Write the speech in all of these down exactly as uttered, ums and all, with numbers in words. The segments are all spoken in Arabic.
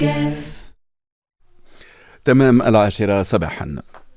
تمام العاشرة صباحا.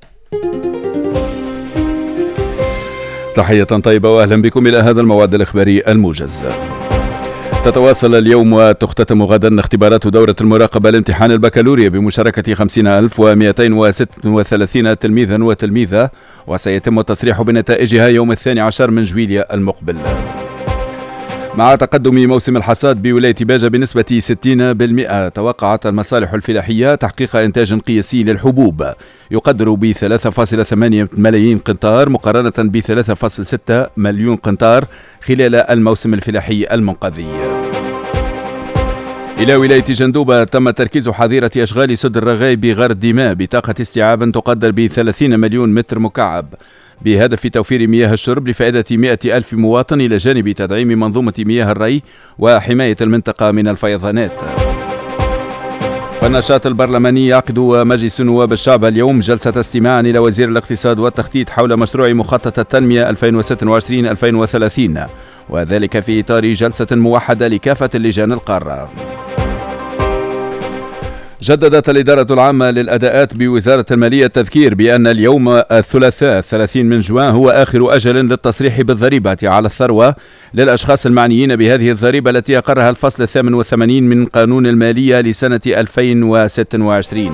تحية طيبة وأهلا بكم إلى هذا الموعد الإخباري الموجز. تتواصل اليوم وتختتم غدا اختبارات دورة المراقبة لامتحان البكالوريا بمشاركة خمسين ألف ومئتين وستة وثلاثين تلميذا وتلميذة، وسيتم التصريح بنتائجها يوم الثاني عشر من جويلية المقبل. مع تقدم موسم الحصاد بولاية باجة بنسبة ستين بالمئة، توقعت المصالح الفلاحية تحقيق إنتاج قياسي للحبوب يقدر ب ثلاثة فاصلة ثمانية ملايين قنطار مقارنة ب ثلاثة فاصلة ستة مليون قنطار خلال الموسم الفلاحي المنقضي. إلى ولاية جندوبة تم تركيز حظيرة أشغال سد الرغاي بغار الدماء بطاقة استيعاب تقدر ب ثلاثين مليون متر مكعب بهدف توفير مياه الشرب لفائدة مئة ألف مواطن، إلى جانب تدعيم منظومة مياه الري وحماية المنطقة من الفيضانات. فالنشاط البرلماني يعقد مجلس نواب الشعب اليوم جلسة استماع إلى وزير الاقتصاد والتخطيط حول مشروع مخطط التنمية ألفين وستة وعشرين ألفين وثلاثين، وذلك في إطار جلسة موحدة لكافة اللجان القارة. جددت الإدارة العامة للأداءات بوزارة المالية التذكير بأن اليوم الثلاثاء الثلاثين من جوان هو آخر أجل للتصريح بالضريبة على الثروة للأشخاص المعنيين بهذه الضريبة التي أقرها الفصل الثامن والثمانين من قانون المالية لسنة ألفين وستة وعشرين.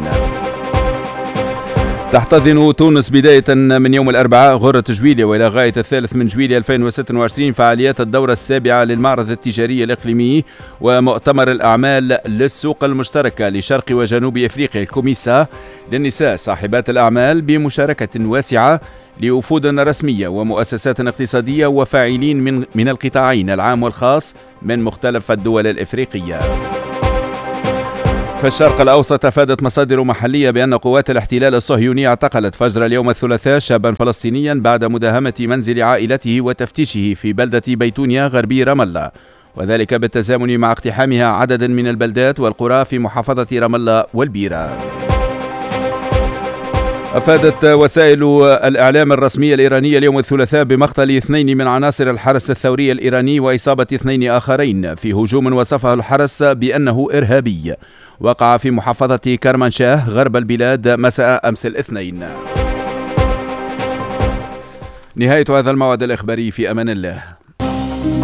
تحتضن تونس بداية من يوم الأربعاء غرة جويلية وإلى غاية الثالث من جويلية ألفين وستة وعشرين فعاليات الدورة السابعة للمعرض التجاري الإقليمي ومؤتمر الأعمال للسوق المشتركة لشرق وجنوب أفريقيا الكوميسا للنساء صاحبات الأعمال، بمشاركة واسعة لوفود رسمية ومؤسسات اقتصادية وفاعلين من من القطاعين العام والخاص من مختلف الدول الإفريقية. في الشرق الأوسط أفادت مصادر محلية بأن قوات الاحتلال الصهيوني اعتقلت فجر اليوم الثلاثاء شابا فلسطينيا بعد مداهمة منزل عائلته وتفتيشه في بلدة بيتونيا غربي رام الله، وذلك بالتزامن مع اقتحامها عدد من البلدات والقرى في محافظة رام الله والبيرة. أفادت وسائل الإعلام الرسمية الإيرانية اليوم الثلاثاء بمقتل اثنين من عناصر الحرس الثوري الإيراني وإصابة اثنين آخرين في هجوم وصفه الحرس بأنه إرهابي وقع في محافظة كرمانشاه غرب البلاد مساء أمس الاثنين. نهاية هذا الموعد الإخباري، في أمان الله.